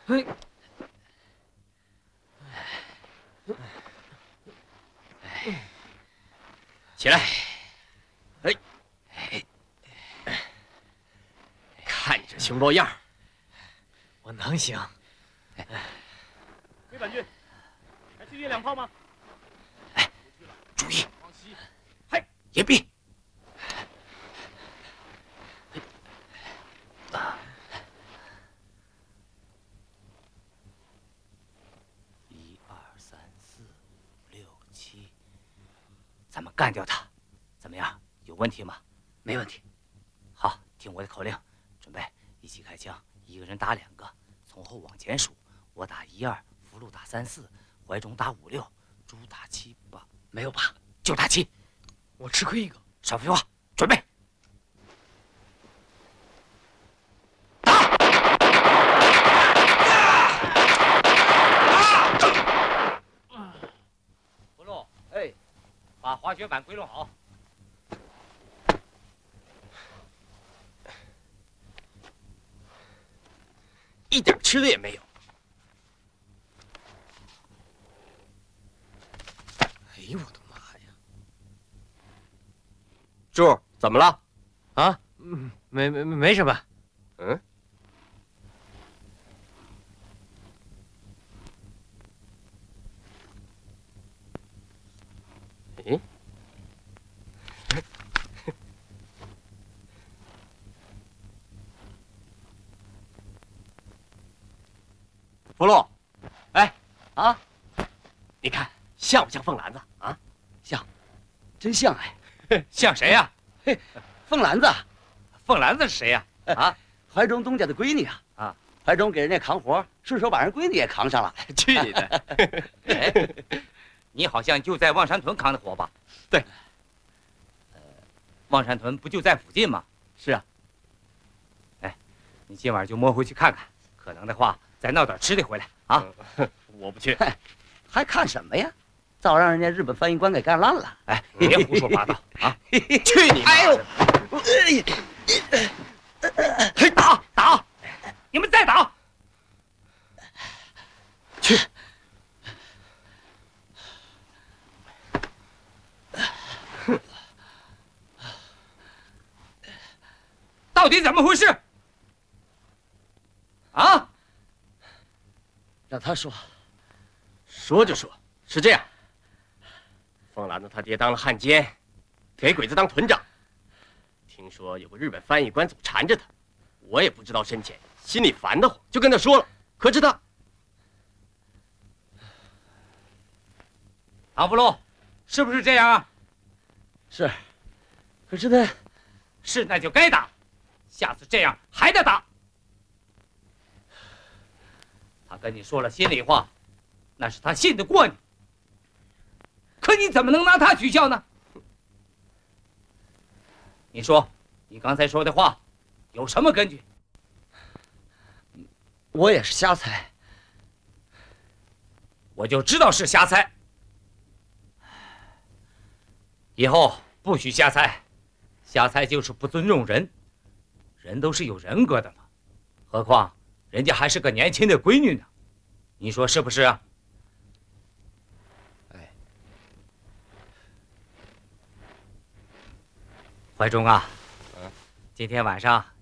嘿， 起来！哎，看你这雄弱样， 我能行。 回板军，还去约2炮吗？ 哎，注意， 往西， 嗨，掩蔽。1、2、3、4、5、6、7，咱们干掉他，怎么样？有问题吗？ 没问题。 好，听我的口令，准备一起开枪，一个人打2个，从后往前数，我打1、2，福禄打3、4，怀中打5、6，猪打7、8， 没有8， 就打7。 我吃亏一个。 少废话，准备。福禄， 哎， 把滑雪板归拢好。 一点吃的也没有。哎呦我的妈呀！ 柱，怎么了？ 啊，没什么。 嗯。诶。福禄，哎， 啊， 你看像不像凤兰子啊？ 像，真像哎。 像谁呀？ 嘿，凤兰子， 凤兰子是谁呀？啊， 怀中东家的闺女啊。 啊， 怀中给人家扛活，顺手把人闺女也扛上了。 去你的！哎，你好像就在望山屯扛的活吧？ 对。 望山屯不就在附近吗？ 是啊。 哎，你今晚就摸回去看看，可能的话再闹点吃的回来啊。 我不去。 还看什么呀？早让人家日本翻译官给干烂了。 哎，别胡说八道啊！ 去你妈的！ 嘿，打！你们再打！ 去！ 到底怎么回事？啊！ 让他说。 说就说，是这样。凤兰子他爹当了汉奸，给鬼子当屯长。听说有个日本翻译官总缠着他，我也不知道深浅，心里烦得慌，就跟他说了。可是他， 唐福禄，是不是这样啊？ 是，可是他， 是那就该打，下次这样还得打。他跟你说了心里话，那是他信得过你。可你怎么能拿他取笑呢？你说，你刚才说的话有什么根据？ 我也是瞎猜。 我就知道是瞎猜。以后不许瞎猜，瞎猜就是不尊重人。人都是有人格的嘛，何况人家还是个年轻的闺女呢，你说是不是啊？ 哎， 怀中啊，今天晚上